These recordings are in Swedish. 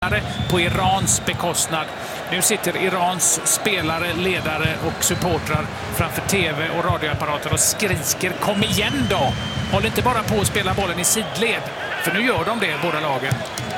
på Irans bekostnad. Nu sitter Irans spelare, ledare och supportrar framför tv och radioapparater och skriker kom igen då! Håll inte bara på att spela bollen i sidled, för nu gör de det båda lagen.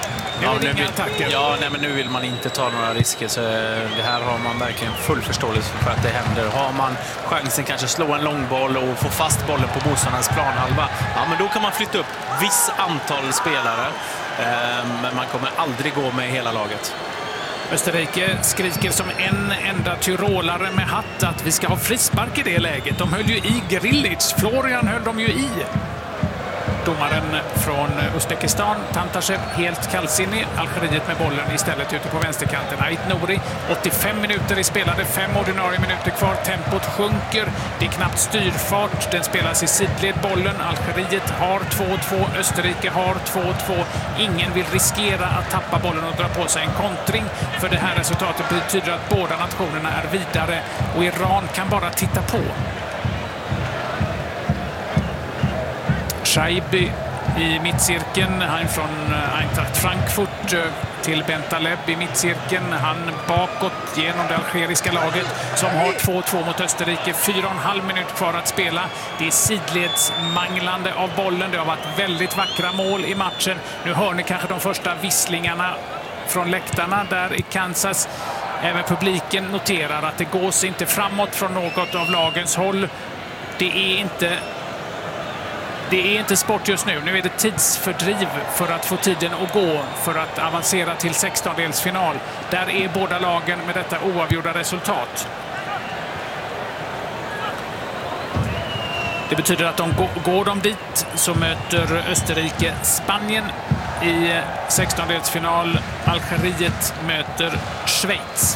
Men nu vill man inte ta några risker, så det här har man verkligen full förståelse för att det händer. Har man chansen kanske slå en långboll och få fast bollen på motståndarens planhalva, men då kan man flytta upp viss antal spelare, men man kommer aldrig gå med hela laget. Österrike skriker som en enda tyrolare med hatt att vi ska ha frispark i det läget. De höll ju i Grilic, Florian höll de ju i. Domaren från Uzbekistan, Tantashev, helt kallsinnig. Algeriet med bollen istället ute på vänsterkanten. Ait Nouri, 85 minuter i spelade, 5 ordinarie minuter kvar. Tempot sjunker, det är knappt styrfart. Den spelas i sidled bollen. Algeriet har 2-2, Österrike har 2-2. Ingen vill riskera att tappa bollen och dra på sig en kontring. För det här resultatet betyder att båda nationerna är vidare och Iran kan bara titta på. Shaibi i mittcirkeln, han från Eintracht Frankfurt till Bentaleb i mittcirkeln. Han bakåt genom det algeriska laget som har 2-2 mot Österrike. 4,5 minuter kvar att spela. Det är sidledsmanglande av bollen. Det har varit väldigt vackra mål i matchen. Nu hör ni kanske de första visslingarna från läktarna där i Kansas. Även publiken noterar att det gås inte framåt från något av lagens håll. Det är inte sport just nu. Nu är det tidsfördriv för att få tiden att gå för att avancera till 16-delsfinal. Där är båda lagen med detta oavgjorda resultat. Det betyder att går de dit så möter Österrike Spanien i 16-delsfinal. Algeriet möter Schweiz.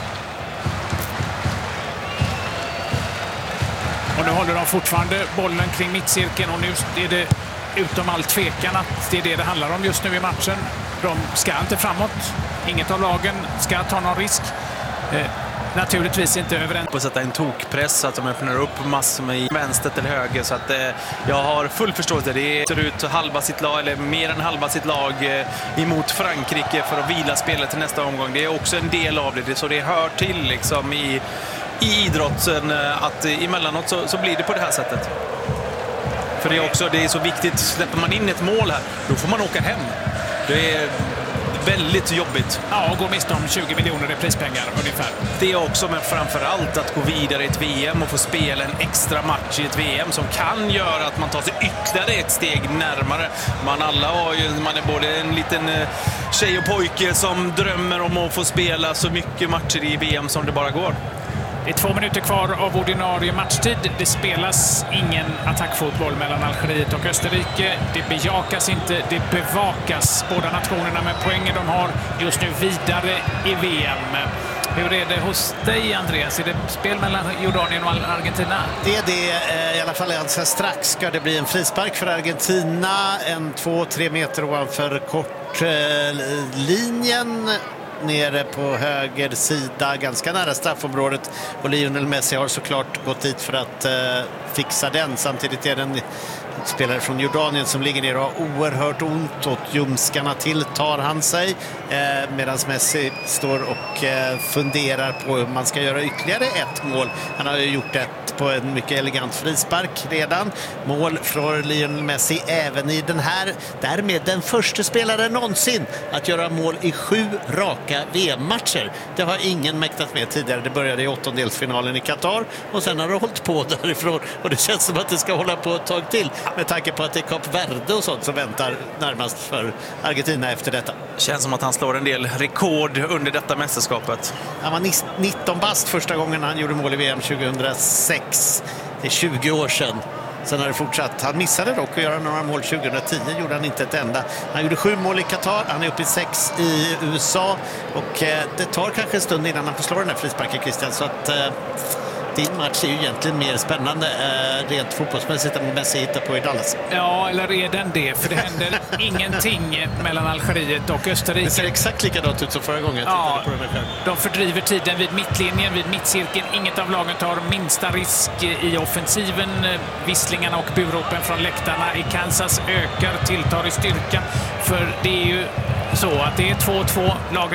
Och nu håller de fortfarande bollen kring mittcirkeln och nu är det utom all tvekan att det är det handlar om just nu i matchen. De ska inte framåt. Inget av lagen ska ta någon risk. Naturligtvis inte överens. På att sätta en tokpress så att de öppnar upp massor med vänster eller höger, så att jag har full förståelse. Det ser ut halva sitt lag, eller mer än halva sitt lag emot Frankrike för att vila spelet till nästa omgång. Det är också en del av det, så det hör till liksom i idrotten att emellanåt så blir det på det här sättet. För det är så viktigt, släpper man in ett mål här, då får man åka hem. Det är väldigt jobbigt. Ja, och gå miste om 20 miljoner i prispengar ungefär. Det är också, men framförallt att gå vidare i ett VM och få spela en extra match i ett VM som kan göra att man tar sig ytterligare ett steg närmare. Man är både en liten tjej och pojke som drömmer om att få spela så mycket matcher i VM som det bara går. Det är 2 minuter kvar av ordinarie matchtid. Det spelas ingen attackfotboll mellan Algeriet och Österrike. Det bejakas inte, det bevakas. Båda nationerna med poängen de har just nu vidare i VM. Hur är det hos dig, Andreas? Är det spel mellan Jordanien och Argentina? Det är det, i alla fall ganska strax ska det bli en frispark för Argentina. 2-3 meter ovanför kortlinjen. Nere på höger sida, ganska nära straffområdet, och Lionel Messi har såklart gått dit för att fixa den. Samtidigt är det en spelare från Jordanien som ligger ner och har oerhört ont, åt ljumskarna tilltar han sig, medan Messi står och funderar på hur man ska göra ytterligare ett mål. Han har ju gjort ett på en mycket elegant frispark redan. Mål från Lionel Messi även i den här, därmed den första spelaren någonsin att göra mål i 7 raka VM-matcher. Det har ingen mäktat med tidigare. Det började i 8-delsfinalen i Qatar och sen har det hållit på därifrån, och det känns som att det ska hålla på ett tag till med tanke på att det är Kap Verde och sånt som väntar närmast för Argentina efter detta. Känns som att han slår en del rekord under detta mästerskapet. Han var 19 bast första gången han gjorde mål i VM 2006. Det är 20 år sedan. Sen har det fortsatt. Han missade dock att göra några mål 2010. Gjorde han inte ett enda. Han gjorde 7 mål i Qatar. Han är uppe i 6 i USA. Och det tar kanske en stund innan han får slå den här frisparken, Christian. Så att din match är ju egentligen mer spännande rent fotbollsmässigt än Messi hittar på i Dallas. Ja, eller är den det? För det händer ingenting mellan Algeriet och Österrike. Det ser exakt likadant ut som förra gången. Ja, de fördriver tiden vid mittlinjen, vid mittcirkeln. Inget av lagen tar minsta risk i offensiven. Visslingarna och buropen från läktarna i Kansas tilltar i styrka. För det är ju så att det är 2-2. Lagen